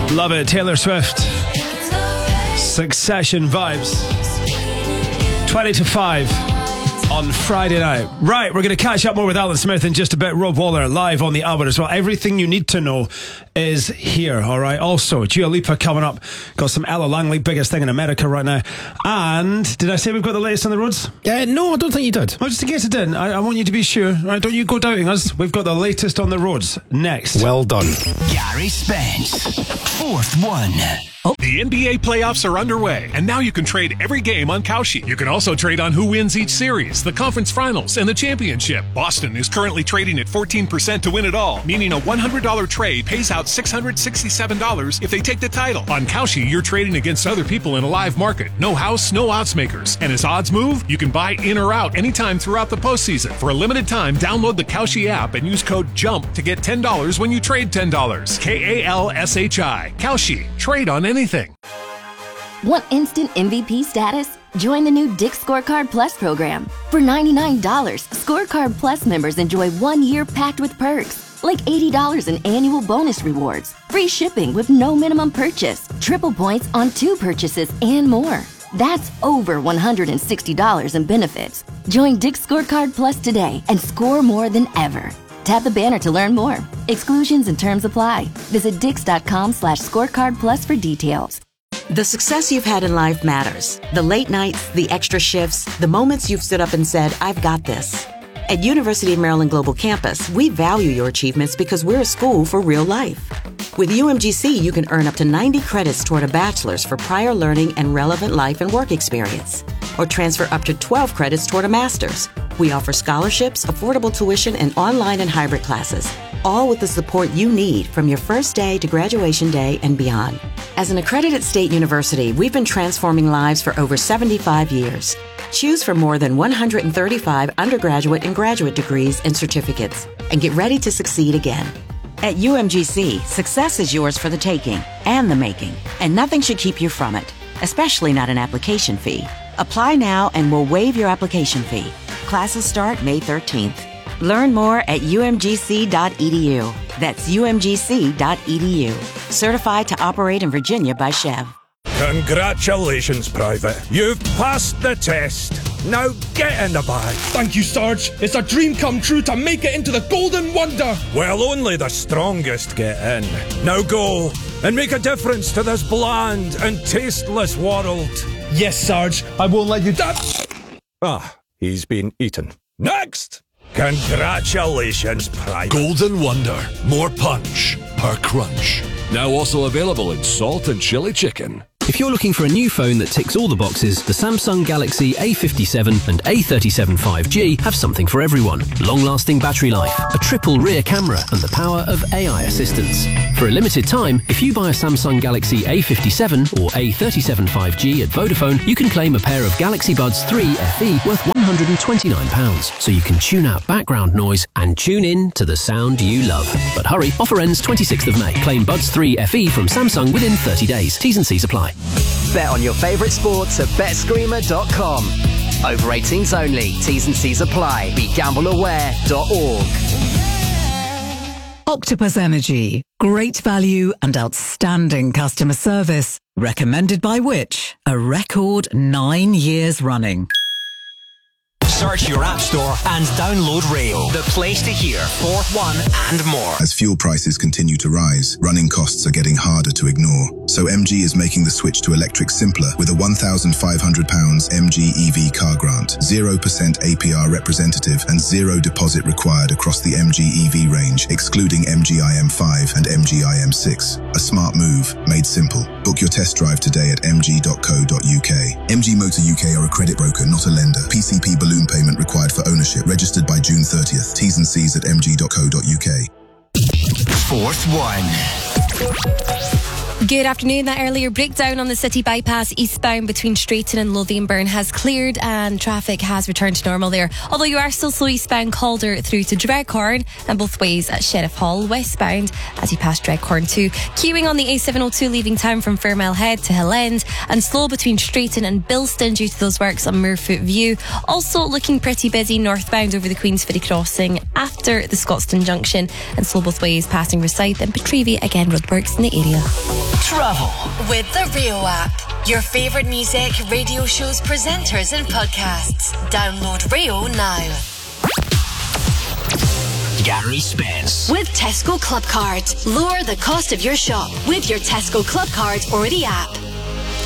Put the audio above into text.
Love it, Taylor Swift. Succession vibes. 20 to 5 on Friday night. Right, we're going to catch up more with Alan Smith in just a bit. Rob Waller live on the hour as well. Everything you need to know is here, all right? Also, Dua Lipa coming up. Got some Ella Langley, biggest thing in America right now. And did I say we've got the latest on the roads? No, I don't think you did. Well, just in case I didn't, I want you to be sure. Right, don't you go doubting us. We've got the latest on the roads next. Well done. Gary Spence, fourth one. The NBA playoffs are underway, and now you can trade every game on Kalshi. You can also trade on who wins each series, the conference finals, and the championship. Boston is currently trading at 14% to win it all, meaning a $100 trade pays out $667 if they take the title. On Kalshi, you're trading against other people in a live market. No house, no odds makers. And as odds move, you can buy in or out anytime throughout the postseason. For a limited time, download the Kalshi app and use code JUMP to get $10 when you trade $10. KALSHI. Kalshi. Trade on anything. Want instant MVP status? Join the new Dick's Scorecard Plus program. For $99, Scorecard Plus members enjoy 1 year packed with perks, like $80 in annual bonus rewards, free shipping with no minimum purchase, triple points on 2 purchases, and more. That's over $160 in benefits. Join Dick's Scorecard Plus today and score more than ever. Tap the banner to learn more. Exclusions and terms apply. Visit dix.com/scorecardplus for details. The success you've had in life matters. The late nights, the extra shifts, the moments you've stood up and said, I've got this. At University of Maryland Global Campus, we value your achievements because we're a school for real life. With UMGC, you can earn up to 90 credits toward a bachelor's for prior learning and relevant life and work experience, or transfer up to 12 credits toward a master's. We offer scholarships, affordable tuition, and online and hybrid classes, all with the support you need from your first day to graduation day and beyond. As an accredited state university, we've been transforming lives for over 75 years. Choose from more than 135 undergraduate and graduate degrees and certificates, and get ready to succeed again. At UMGC, success is yours for the taking and the making, and nothing should keep you from it, especially not an application fee. Apply now and we'll waive your application fee. Classes start May 13th. Learn more at umgc.edu. That's umgc.edu. Certified to operate in Virginia by Chev. Congratulations, Private. You've passed the test. Now get in the bag. Thank you, Sarge. It's a dream come true to make it into the Golden Wonder. Well, only the strongest get in. Now go and make a difference to this bland and tasteless world. Yes, Sarge. I won't let you down. He's been eaten. Next! Congratulations, Private. Golden Wonder. More punch per crunch. Now also available in salt and chili chicken. If you're looking for a new phone that ticks all the boxes, the Samsung Galaxy A57 and A37 5G have something for everyone. Long-lasting battery life, a triple rear camera, and the power of AI assistance. For a limited time, if you buy a Samsung Galaxy A57 or A37 5G at Vodafone, you can claim a pair of Galaxy Buds 3 FE worth £129, so you can tune out background noise and tune in to the sound you love. But hurry, offer ends 26th of May. Claim Buds 3 FE from Samsung within 30 days. T's and C's apply. Bet on your favourite sports at BetScreamer.com. Over 18s only. T's and C's apply. BeGambleAware.org. Octopus Energy. Great value and outstanding customer service. Recommended by which? A record 9 years running. Search your app store and download Rail, the place to hear Fourth One and more. As fuel prices continue to rise, running costs are getting harder to ignore. So MG is making the switch to electric simpler with a £1,500 MG EV car grant, 0% APR representative and 0 deposit required across the MG EV range, excluding MG IM5 and MG IM6. A smart move, made simple. Book your test drive today at mg.co.uk. MG Motor UK are a credit broker, not a lender. PCP balloon payment required for ownership. Registered by June 30th. T's and C's at mg.co.uk. Fourth One. Good afternoon. That earlier breakdown on the city bypass eastbound between Strayton and Lothianburn has cleared and traffic has returned to normal there. Although you are still slow eastbound Calder through to Dreghorn and both ways at Sheriff Hall westbound as you pass Dreghorn too. Queuing on the A702 leaving town from Fairmile Head to Hill End and slow between Strayton and Bilston due to those works on Moorfoot View. Also looking pretty busy northbound over the Queensferry crossing after the Scotstoun junction and slow both ways passing Rosyth and Petrevie, again roadworks in the area. Travel with the Rio app. Your favourite music, radio shows, presenters and podcasts. Download Rio now. Gary Spence. With Tesco Club Card. Lower the cost of your shop with your Tesco Club Card or the app.